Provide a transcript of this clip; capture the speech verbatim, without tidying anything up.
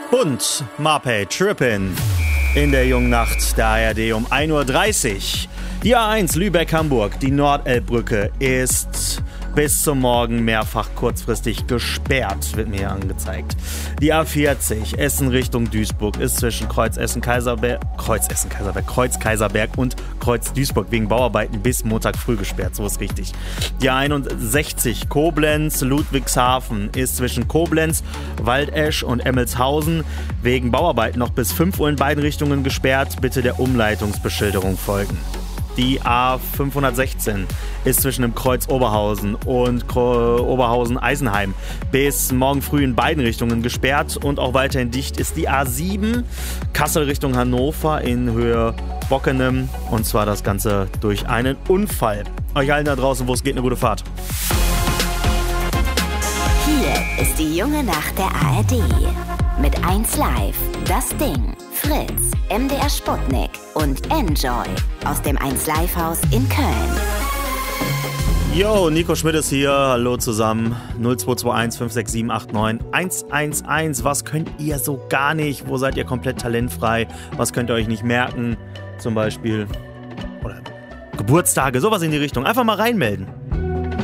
Und Marpay Trippin in der jungen Nacht der A R D um ein Uhr dreißig. Die A eins Lübeck-Hamburg, die Nordelbbrücke, ist bis zum Morgen mehrfach kurzfristig gesperrt, wird mir hier angezeigt. Die A vierzig Essen Richtung Duisburg ist zwischen Kreuz Essen-Kaiserberg, Kreuz Essen-Kaiserberg, Kreuz Kaiserberg und Kreuz Duisburg wegen Bauarbeiten bis Montag früh gesperrt, so ist richtig. Die A einundsechzig Koblenz-Ludwigshafen ist zwischen Koblenz, Waldesch und Emmelshausen wegen Bauarbeiten noch bis fünf Uhr in beiden Richtungen gesperrt. Bitte der Umleitungsbeschilderung folgen. Die A fünfhundertsechzehn ist zwischen dem Kreuz Oberhausen und Oberhausen-Eisenheim bis morgen früh in beiden Richtungen gesperrt und auch weiterhin dicht ist die A sieben Kassel Richtung Hannover in Höhe Bockenem, und zwar das Ganze durch einen Unfall. Euch allen da draußen, wo es geht, eine gute Fahrt. Hier ist die junge Nacht der A R D mit eins Live, das Ding, Fritz, M D R Sputnik und Enjoy aus dem eins Live Haus in Köln. Yo, Nico Schmidt ist hier. Hallo zusammen. null zwei zwei eins fünf sechs sieben acht neun eins eins eins. Was könnt ihr so gar nicht? Wo seid ihr komplett talentfrei? Was könnt ihr euch nicht merken? Zum Beispiel. Oder Geburtstage, sowas in die Richtung. Einfach mal reinmelden.